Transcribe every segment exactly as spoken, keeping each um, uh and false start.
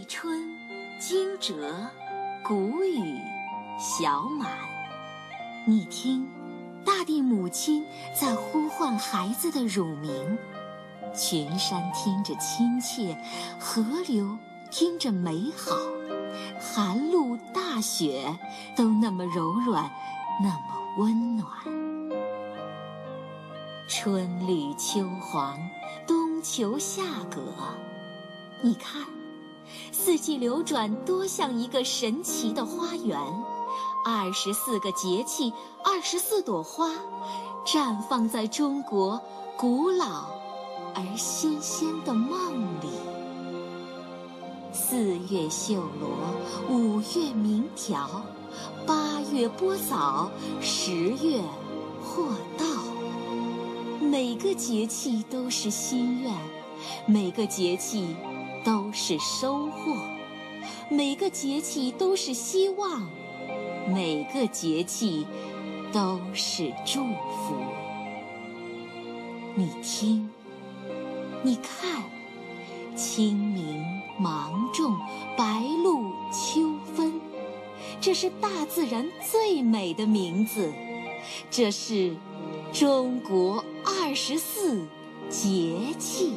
立春、惊蛰、谷雨、小满。你听，大地母亲在呼唤孩子的乳名，群山听着亲切，河流听着美好，寒露大雪都那么柔软，那么温暖。春绿秋黄，冬秋夏葛，你看，四季流转多像一个神奇的花园，二十四个节气，二十四朵花，绽放在中国古老而新鲜的梦里。四月绣罗，五月鸣条，八月播枣，十月获稻。每个节气都是心愿，每个节气都是收获，每个节气都是希望，每个节气都是祝福。你听，你看，清明、芒种、白露、秋分，这是大自然最美的名字，这是中国二十四节气。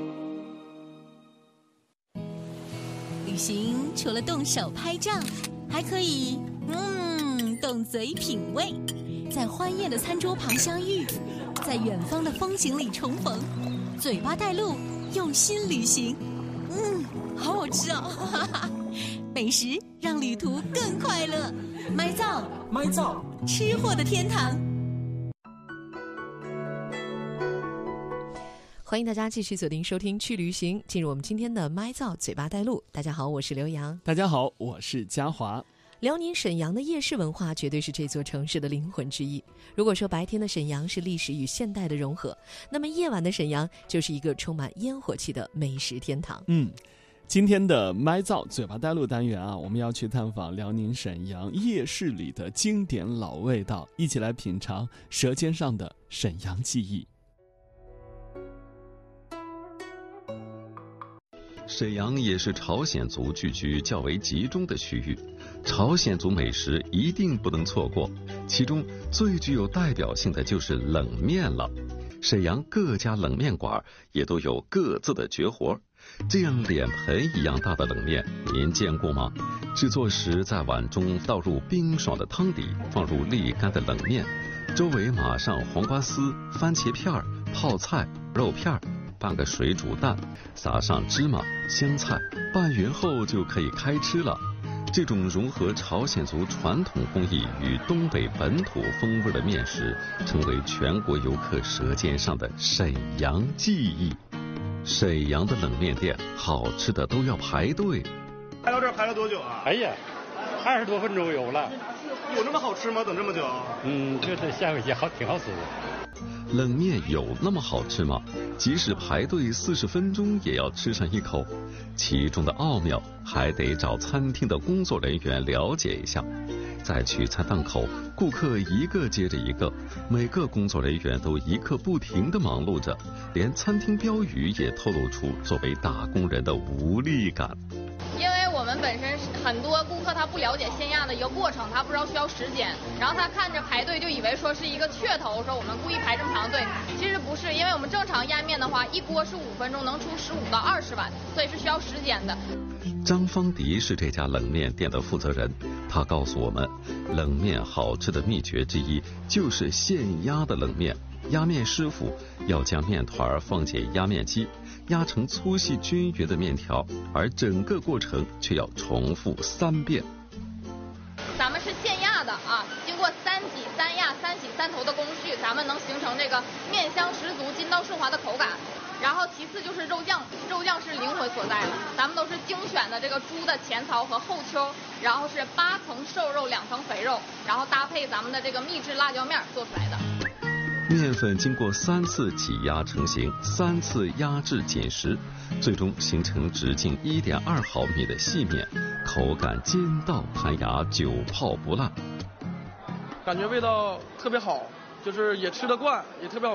旅行除了动手拍照，还可以嗯动嘴品味，在欢宴的餐桌旁相遇，在远方的风景里重逢，嘴巴带路，用心旅行。嗯，好好吃哦！美食让旅途更快乐。麦灶， 麦灶， 吃货的天堂。 欢迎大家继续锁定收听去旅行，进入我们今天的麦灶嘴巴带路。大家好，我是刘洋。 大家好，我是嘉华。 辽宁沈阳的夜市文化绝对是这座城市的灵魂之一。如果说白天的沈阳是历史与现代的融合，那么夜晚的沈阳就是一个充满烟火气的美食天堂。 嗯，今天的麦灶嘴巴带路单元啊，我们要去探访辽宁沈阳夜市里的经典老味道，一起来品尝舌尖上的沈阳记忆。 沈阳也是朝鲜族聚居较为集中的区域，朝鲜族美食一定不能错过，其中最具有代表性的就是冷面了。沈阳各家冷面馆也都有各自的绝活，这样脸盆一样大的冷面您见过吗？制作时在碗中倒入冰爽的汤底，放入沥干的冷面，周围码上黄瓜丝、番茄片、泡菜、肉片，拌个水煮蛋，撒上芝麻、香菜，拌匀后就可以开吃了。这种融合朝鲜族传统工艺与东北本土风味的面食，成为全国游客舌尖上的沈阳记忆。沈阳的冷面店好吃的都要排队。 排到这儿排了多久啊？ 哎呀，二十多分钟有了。 有那么好吃吗？等这么久？ 嗯，就是下回去好挺好吃的。 冷面有那么好吃吗？即使排队四十分钟也要吃上一口，其中的奥妙还得找餐厅的工作人员了解一下。在取餐档口，顾客一个接着一个，每个工作人员都一刻不停地忙碌着，连餐厅标语也透露出作为打工人的无力感。 因为我们本身很多顾客他不了解鲜压的一个过程，他不知道需要时间，然后他看着排队就以为说是一个噱头，说我们故意排这么长队，其实不是，因为我们正常压面的话，一锅是五分钟，能出十五到二十碗，所以是需要时间的。 张方迪是这家冷面店的负责人，他告诉我们，冷面好吃的秘诀之一就是现压的冷面。压面师傅要将面团放进压面机，压成粗细均匀的面条，而整个过程却要重复三遍。 咱们是现压的啊，经过三挤三压三洗三投的工序，咱们能形成这个面香十足、筋道顺滑的口感。然后其次就是肉酱，肉酱是灵魂所在的，咱们都是精选的这个猪的前槽和后丘，然后是八层瘦肉两层肥肉，然后搭配咱们的这个秘制辣椒面做出来的。 面粉经过三次挤压成型，三次压制紧实，最终形成直径一点二毫米的细面，口感筋道弹牙，久泡不烂。 感觉味道特别好，就是也吃得惯，也特别好。